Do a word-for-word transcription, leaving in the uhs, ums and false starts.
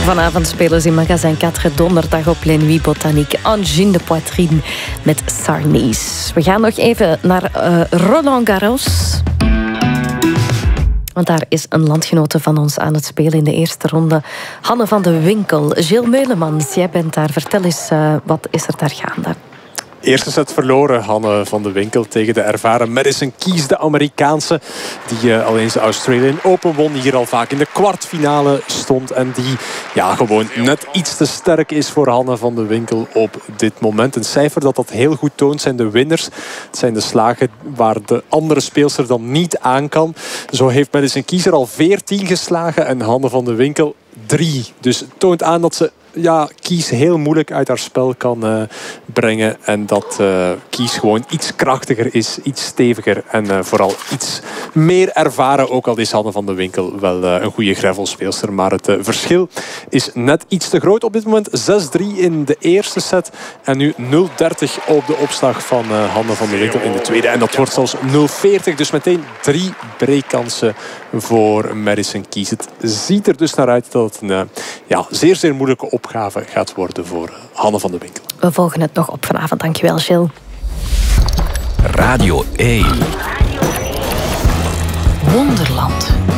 Vanavond spelen ze in Magasin vier, donderdag op Les Nuits Botaniques. Angine de Poitrine met Sarnies. We gaan nog even naar uh, Roland Garros. Want daar is een landgenote van ons aan het spelen in de eerste ronde. Hanne van de Winkel. Gilles Meulemans, jij bent daar. Vertel eens, uh, wat is er daar gaande? Eerste set verloren, Hanne van de Winkel tegen de ervaren Madison Keys, de Amerikaanse. Die uh, al eens de Australian Open won, hier al vaak in de kwartfinale stond. En die ja, gewoon net iets te sterk is voor Hanne van de Winkel op dit moment. Een cijfer dat dat heel goed toont zijn de winners. Het zijn de slagen waar de andere speelster dan niet aan kan. Zo heeft Madison Keys er al veertien geslagen en Hanne van de Winkel drie. Dus het toont aan dat ze ja, Keys heel moeilijk uit haar spel kan uh, brengen. En dat uh, Keys gewoon iets krachtiger is, iets steviger. En uh, vooral iets meer ervaren. Ook al is Hanne van de Winkel wel uh, een goede gravelspeelster. Maar het uh, verschil is net iets te groot op dit moment. zes drie in de eerste set. En nu nul dertig op de opslag van uh, Hanne van de Winkel in de tweede. En dat wordt zelfs nul veertig. Dus meteen drie breakkansen voor Madison Keys. Het ziet er dus naar uit dat het een uh, ja, zeer, zeer moeilijke opgave gaat worden voor Hanne van de Winkel. We volgen het nog op vanavond. Dankjewel, Gilles. Radio één. Wonderland.